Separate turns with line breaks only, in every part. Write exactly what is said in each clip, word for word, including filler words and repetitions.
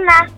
manzana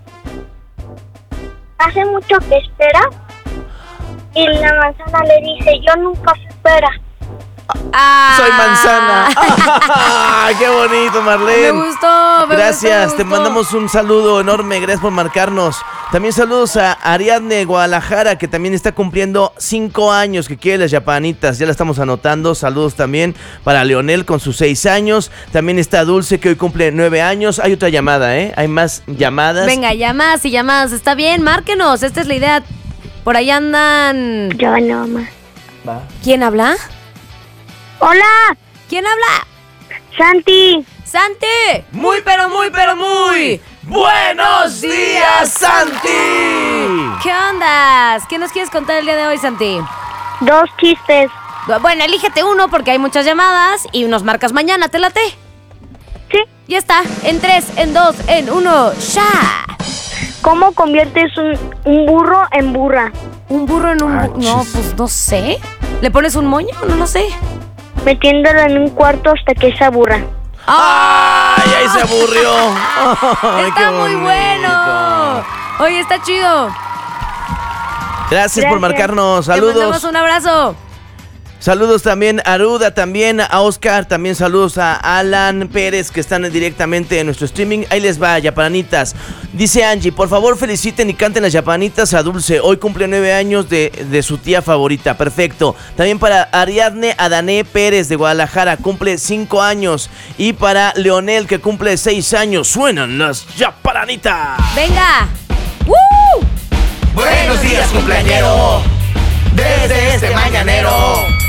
hace mucho que espera y la manzana le dice, yo nunca espera.
Ah.
Soy manzana. ¡Ah! ¡Qué bonito, Marlene!
Me gustó, me
Gracias,
gustó, me
te
gustó.
mandamos un saludo enorme, gracias por marcarnos. También saludos a Ariadne Guadalajara, que también está cumpliendo cinco años, que quiere las yapanitas, ya la estamos anotando. Saludos también para Leonel con sus seis años. También está Dulce, que hoy cumple nueve años. Hay otra llamada, ¿eh? Hay más llamadas.
Venga, llamadas y llamadas, está bien, márquenos, esta es la idea. Por ahí andan...
Yo no, mamá.
Va.
¿Quién habla?
Hola,
¿Quién habla?
Santi.
¡Santi! Muy, pero muy, pero muy...
¡Buenos días, Santi!
¿Qué ondas? ¿Qué nos quieres contar el día de hoy, Santi?
Dos chistes.
Bueno, elígete uno porque hay muchas llamadas y nos marcas mañana, ¿te late?
Sí.
Ya está, en tres, en dos, en uno, ¡ya!
¿Cómo conviertes un, un burro en burra?
¿Un burro en un...
Ah,
bu- no,
chis.
pues no sé. ¿Le pones un moño? No lo sé.
Metiéndolo en un cuarto hasta que se aburra.
¡Ay, ahí se aburrió! Ay,
¡Está
qué
muy
bonito.
bueno! Oye, está chido.
Gracias, por
Gracias.
marcarnos.
Te mandamos
Saludos.
un abrazo.
Saludos también a Aruda, también a Oscar, también saludos a Alan Pérez, que están directamente en nuestro streaming. Ahí les va, yapanitas. Dice Angie, por favor feliciten y canten las yapanitas a Dulce. Hoy cumple nueve años de, de su tía favorita. Perfecto. También para Ariadne Adané Pérez de Guadalajara, cumple cinco años. Y para Leonel, que cumple seis años. Suenan las yapanitas.
¡Venga! ¡Woo!
Buenos días, cumpleañero. Desde este mañanero.